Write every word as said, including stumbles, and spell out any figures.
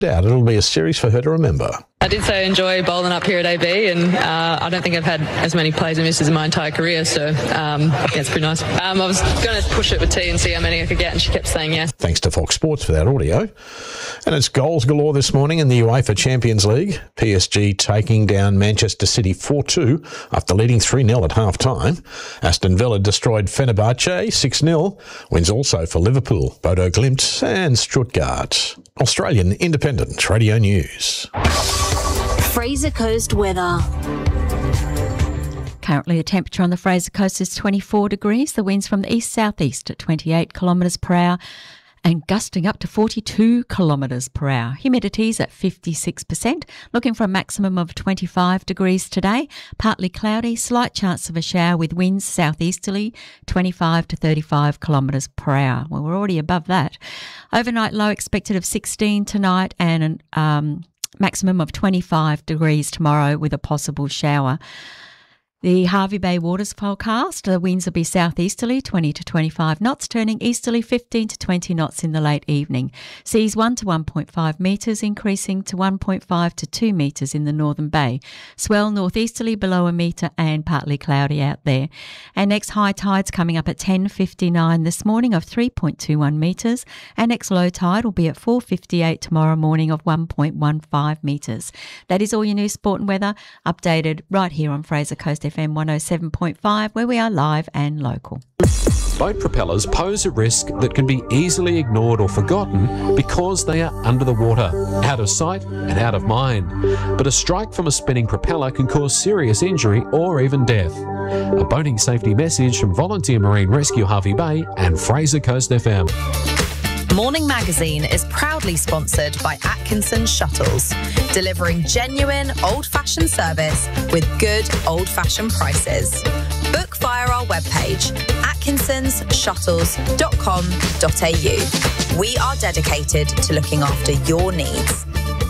doubt it'll be a series for her to remember. I did say enjoy bowling up here at A B, and uh, I don't think I've had as many plays and misses in my entire career, so um, yeah, it's pretty nice. Um, I was going to push it with T and see how many I could get, and she kept saying yes. Thanks to Fox Sports for that audio. And it's goals galore this morning in the UEFA Champions League. P S G taking down Manchester City four two after leading three nil at half-time. Aston Villa destroyed Fenerbahce six nil. Wins also for Liverpool, Bodo Glimt and Stuttgart. Australian Independent Radio News. Fraser Coast weather. Currently, the temperature on the Fraser Coast is twenty-four degrees. The winds from the east-southeast at twenty-eight kilometres per hour and gusting up to forty-two kilometres per hour. Humidity's at fifty-six percent. Looking for a maximum of twenty-five degrees today. Partly cloudy, slight chance of a shower with winds southeasterly, twenty-five to thirty-five kilometres per hour. Well, we're already above that. Overnight low expected of sixteen tonight and an um, maximum of twenty-five degrees tomorrow with a possible shower. The Hervey Bay waters forecast, the winds will be southeasterly twenty to twenty-five knots, turning easterly fifteen to twenty knots in the late evening. Seas one to one point five metres, increasing to one point five to two metres in the Northern Bay. Swell northeasterly below a metre and partly cloudy out there. And next high tides coming up at ten fifty-nine this morning of three point two one metres, and next low tide will be at four fifty-eight tomorrow morning of one point one five metres. That is all your news, sport and weather, updated right here on Fraser Coast F M one oh seven point five, where we are live and local. Boat propellers pose a risk that can be easily ignored or forgotten because they are under the water, out of sight and out of mind. But a strike from a spinning propeller can cause serious injury or even death. A boating safety message from Volunteer Marine Rescue Hervey Bay and Fraser Coast F M. Morning Magazine is proudly sponsored by Atkinson Shuttles, delivering genuine old-fashioned service with good old-fashioned prices. Book via our webpage, atkinsons shuttles dot com dot a u. We are dedicated to looking after your needs.